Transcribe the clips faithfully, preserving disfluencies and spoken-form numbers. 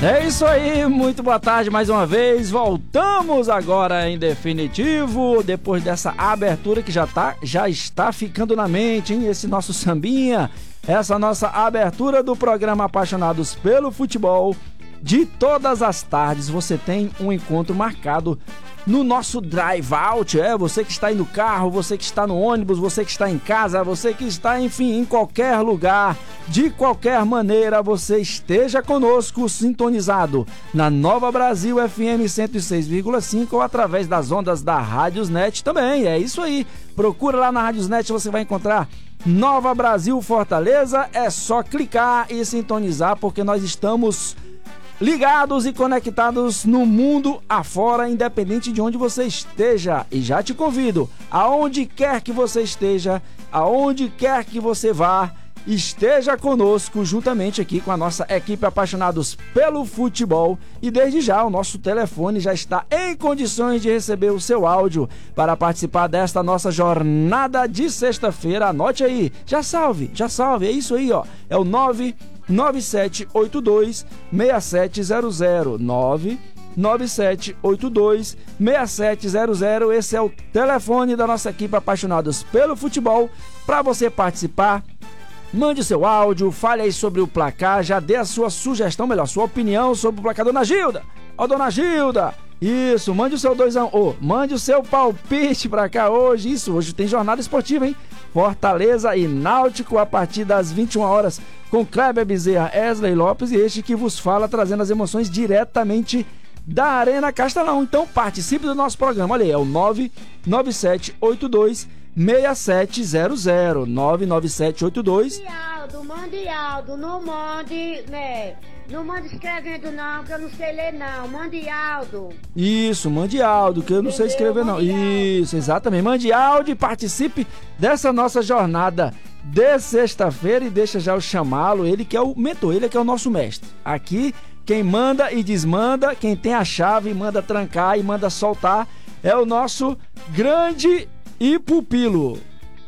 É isso aí, muito boa tarde mais uma vez. Voltamos agora em definitivo, depois dessa abertura que já, tá, já está ficando na mente, hein? Esse nosso sambinha, essa nossa abertura do programa Apaixonados pelo Futebol. De todas as tardes você tem um encontro marcado no nosso Drive Out, é, você que está aí no carro, você que está no ônibus, você que está em casa, você que está, enfim, em qualquer lugar, de qualquer maneira, você esteja conosco, sintonizado na Nova Brasil F M cento e seis vírgula cinco ou através das ondas da Rádiosnet também, é isso aí, procura lá na Rádiosnet, você vai encontrar Nova Brasil Fortaleza, é só clicar e sintonizar, porque nós estamos ligados e conectados no mundo afora, independente de onde você esteja. E já te convido, aonde quer que você esteja, aonde quer que você vá, esteja conosco juntamente aqui com a nossa equipe Apaixonados pelo Futebol. E desde já o nosso telefone já está em condições de receber o seu áudio para participar desta nossa jornada de sexta-feira. Anote aí, já salve, já salve, é isso aí, ó, é o nove nove sete oito dois seis sete zero zero, nove nove sete oito dois seis sete zero zero. Esse é o telefone da nossa equipe Apaixonados pelo Futebol para você participar. Mande o seu áudio, fale aí sobre o placar, já dê a sua sugestão, melhor, sua opinião sobre o placar. Dona Gilda, ó, Dona Gilda, isso, mande o seu doisão, oh, mande o seu palpite pra cá hoje, isso, hoje tem jornada esportiva, hein? Fortaleza e Náutico a partir das vinte e uma horas com Kleber Bezerra, Wesley Lopes e este que vos fala, trazendo as emoções diretamente da Arena Castelão. Então participe do nosso programa, olha aí, é o nove nove sete oito dois seis sete zero zero, nove nove sete oito dois. Aldo, mande Aldo, não mande, né? Não mande escrevendo não, que eu não sei ler não. Mande Aldo. Isso, mande Aldo, que eu não sei escrever não. Isso, exatamente. Mande Aldo e participe dessa nossa jornada de sexta-feira. E deixa já eu chamá-lo, ele que é o mentor, ele que é o nosso mestre. Aqui, quem manda e desmanda, quem tem a chave, manda trancar e manda soltar, é o nosso grande e pupilo.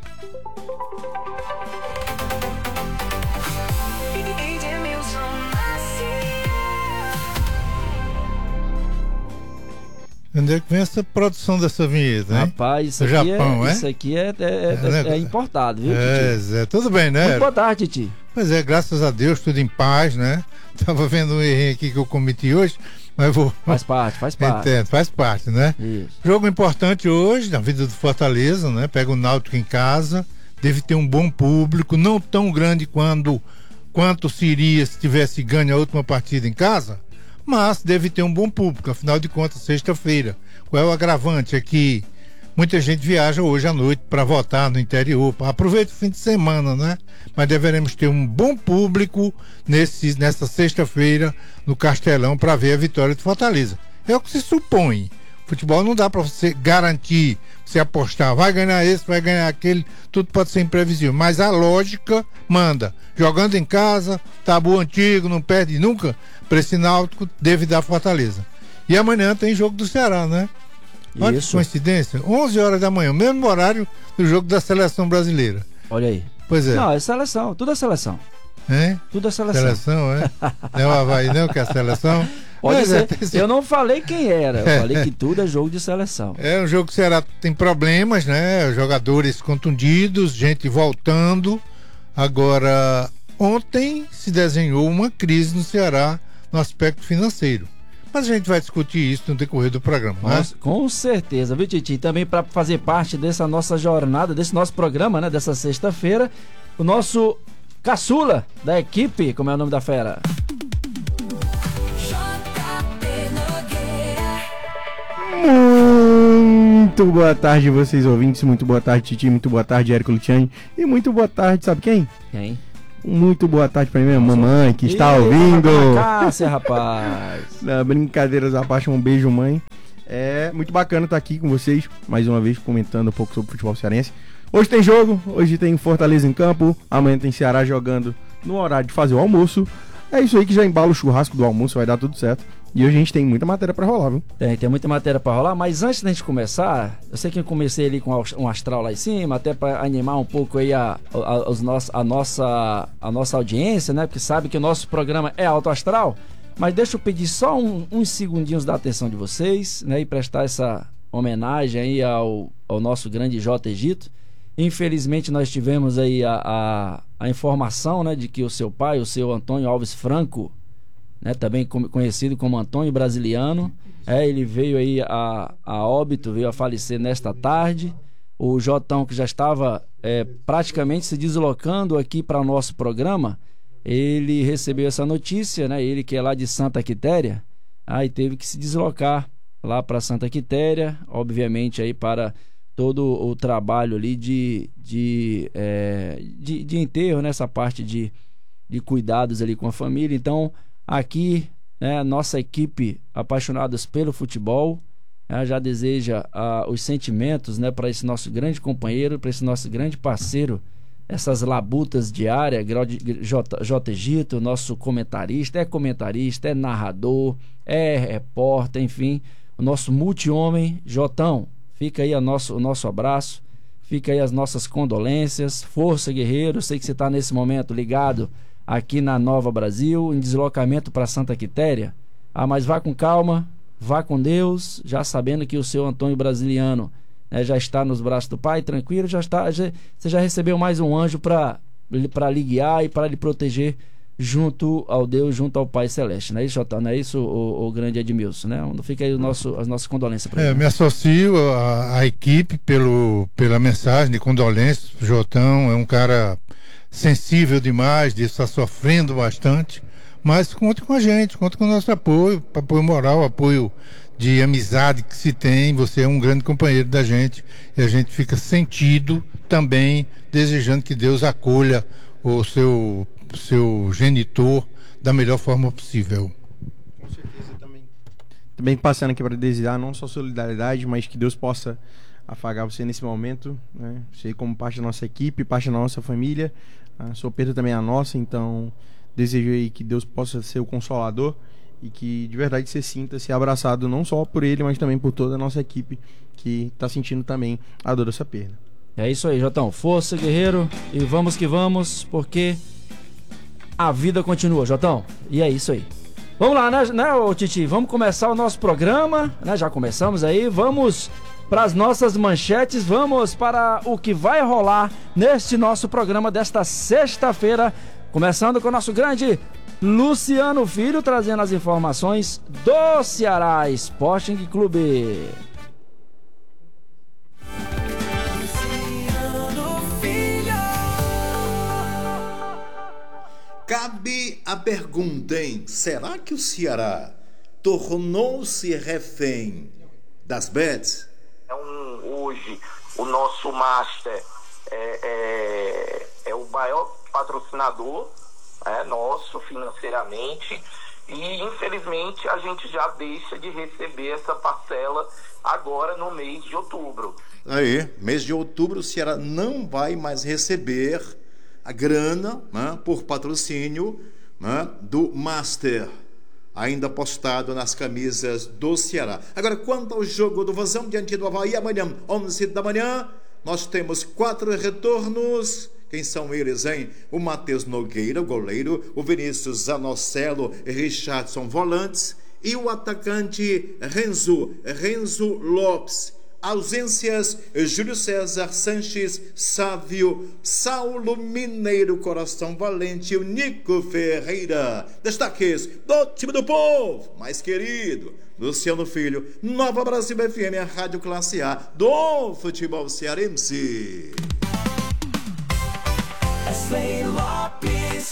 Onde é que vem essa produção dessa vinheta, hein? Rapaz, isso, do aqui, Japão, é, é? isso aqui é, é, é, é, é importado, viu, é, Titi? É, tudo bem, né? Muito boa tarde, Titi. Pois é, graças a Deus, tudo em paz, né? Tava vendo um errinho aqui que eu cometi hoje, mas vou... Faz parte, faz parte. Entendo, faz parte, né? Isso. Jogo importante hoje, na vida do Fortaleza, né? Pega o Náutico em casa, deve ter um bom público, não tão grande quando, quanto seria se tivesse ganho a última partida em casa, mas deve ter um bom público, afinal de contas, sexta-feira. Qual é o agravante? É que muita gente viaja hoje à noite para votar no interior. Aproveita o fim de semana, né? Mas deveremos ter um bom público nesse, nessa sexta-feira no Castelão para ver a vitória do Fortaleza. É o que se supõe. Futebol não dá para você garantir, você apostar, vai ganhar esse, vai ganhar aquele, tudo pode ser imprevisível. Mas a lógica manda. Jogando em casa, tabu antigo, não perde nunca, para esse Náutico deve dar Fortaleza. E amanhã tem jogo do Ceará, né? Olha que coincidência, onze horas da manhã, mesmo horário do jogo da seleção brasileira. Olha aí. Pois é. Não, é seleção, tudo é seleção. É? Tudo é seleção. Seleção, é? Não é o Havaí não, que é a seleção? Pode Mas ser. É, tem... Eu não falei quem era, eu falei que tudo é jogo de seleção. É um jogo que o Ceará tem problemas, né? Jogadores contundidos, gente voltando. Agora, ontem se desenhou uma crise no Ceará no aspecto financeiro. Mas a gente vai discutir isso no decorrer do programa, com, né? Com certeza, viu, Titi? Também para fazer parte dessa nossa jornada, desse nosso programa, né? Dessa sexta-feira, o nosso caçula da equipe, como é o nome da fera? Muito boa tarde, vocês ouvintes. Muito boa tarde, Titi. Muito boa tarde, Érico Luciani. E muito boa tarde, sabe quem? Quem? Muito boa tarde pra minha mamãe que está Ih, ouvindo. Cássia, rapaz. Na brincadeiras à parte, um beijo, mãe. É muito bacana estar aqui com vocês, mais uma vez comentando um pouco sobre o futebol cearense. Hoje tem jogo, hoje tem Fortaleza em campo, amanhã tem Ceará jogando no horário de fazer o almoço. É isso aí que já embala o churrasco do almoço, vai dar tudo certo. E hoje a gente tem muita matéria pra rolar, viu? Tem, tem muita matéria pra rolar, mas antes da gente começar, eu sei que eu comecei ali com um astral lá em cima, até pra animar um pouco aí a, a, os nossos, a, nossa, a nossa audiência, né? Porque sabe que o nosso programa é alto astral. Mas deixa eu pedir só um, uns segundinhos da atenção de vocês, né? E prestar essa homenagem aí ao, ao nosso grande J. Egito. Infelizmente nós tivemos aí a, a, a informação, né, de que o seu pai, o seu Antônio Alves Franco, né, também conhecido como Antônio Brasiliano, é, ele veio aí a, a óbito, veio a falecer nesta tarde. O Jotão, que já estava é, praticamente se deslocando aqui para o nosso programa, ele recebeu essa notícia, né, ele que é lá de Santa Quitéria, aí teve que se deslocar lá para Santa Quitéria, obviamente aí para todo o trabalho ali de, de, é, de, de enterro, nessa parte de, de cuidados ali com a família. Então aqui, né, nossa equipe apaixonados pelo futebol, né, já deseja uh, os sentimentos, né, para esse nosso grande companheiro, para esse nosso grande parceiro, essas labutas diárias, J. J. Egito, nosso comentarista, é comentarista, é narrador, é repórter, enfim, o nosso multi-homem. Jotão, fica aí a nosso, o nosso abraço, fica aí as nossas condolências, força, guerreiro. Eu sei que você está nesse momento ligado aqui na Nova Brasil, em deslocamento para Santa Quitéria. Ah, mas vá com calma, vá com Deus, já sabendo que o seu Antônio Brasiliano, né, já está nos braços do Pai, tranquilo, já está, já, você já recebeu mais um anjo para para lhe guiar e para lhe proteger junto ao Deus, junto ao Pai Celeste. Não é isso, Jotão? Não é isso, o, o grande Edmilson, né? Fica aí o nosso, as nossas condolências para ele. É, me associo à, à equipe pelo, pela mensagem de condolências. O Jotão é um cara sensível demais, de estar sofrendo bastante, mas conte com a gente, conte com o nosso apoio, apoio moral, apoio de amizade que se tem. Você é um grande companheiro da gente e a gente fica sentido também, desejando que Deus acolha o seu, seu genitor da melhor forma possível. Com certeza também. Também passando aqui para desejar não só solidariedade, mas que Deus possa afagar você nesse momento, né? Você como parte da nossa equipe, parte da nossa família, a sua perda também é a nossa, então desejo aí que Deus possa ser o consolador e que de verdade você sinta se abraçado não só por ele, mas também por toda a nossa equipe que está sentindo também a dor dessa perda. É isso aí, Jotão. Força, guerreiro, e vamos que vamos, porque a vida continua, Jotão. E é isso aí. Vamos lá, né, né, ô Titi? Vamos começar o nosso programa, né? Já começamos aí, vamos para as nossas manchetes, vamos para o que vai rolar neste nosso programa desta sexta-feira, começando com o nosso grande Luciano Filho, trazendo as informações do Ceará Sporting Clube. Cabe a pergunta, hein? Será que o Ceará tornou-se refém das bets? É um, hoje, o nosso Master é, é, é o maior patrocinador, é, nosso financeiramente, e infelizmente a gente já deixa de receber essa parcela agora no mês de outubro. Aí, mês de outubro, o Ceará não vai mais receber a grana, né, por patrocínio, né, do Master, ainda postado nas camisas do Ceará. Agora, quanto ao jogo do Vozão diante do Avaí, amanhã, onze da manhã, nós temos quatro retornos. Quem são eles, hein? O Matheus Nogueira, o goleiro, o Vinícius Zanocelo e Richardson, volantes, e o atacante Renzo, Renzo Lopes. Ausências: Júlio César, Sanches, Sávio, Saulo Mineiro, Coração Valente e o Nico Ferreira. Destaques do time do povo, mais querido, Luciano Filho. Nova Brasil F M, a rádio classe A do futebol cearense. Wesley Lopes.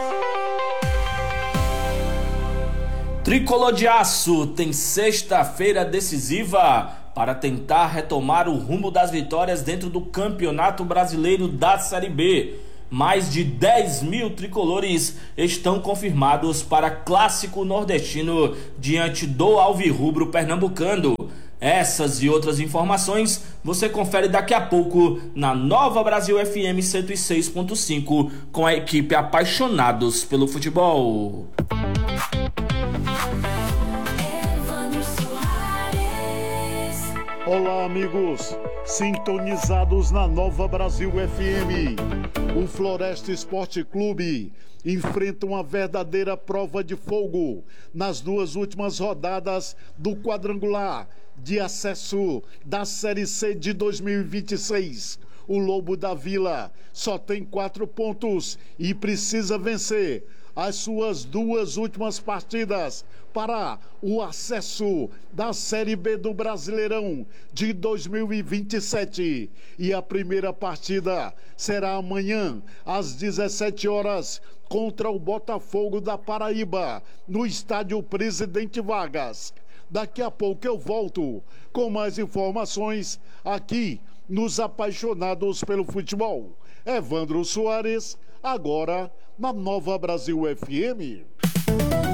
Tricolor de Aço tem sexta-feira decisiva para tentar retomar o rumo das vitórias dentro do Campeonato Brasileiro da Série B. Mais de dez mil tricolores estão confirmados para Clássico Nordestino diante do Alvirrubro Pernambucano. Essas e outras informações você confere daqui a pouco na Nova Brasil F M cento e seis ponto cinco com a equipe Apaixonados pelo Futebol. Olá, amigos, sintonizados na Nova Brasil F M. O Floresta Esporte Clube enfrenta uma verdadeira prova de fogo nas duas últimas rodadas do quadrangular de acesso da Série C de dois mil e vinte e seis. O Lobo da Vila só tem quatro pontos e precisa vencer as suas duas últimas partidas para o acesso da Série B do Brasileirão de dois mil e vinte e sete. E a primeira partida será amanhã, às dezessete horas, contra o Botafogo da Paraíba, no estádio Presidente Vargas. Daqui a pouco eu volto com mais informações aqui nos Apaixonados pelo Futebol. Evandro Soares, agora na Nova Brasil F M.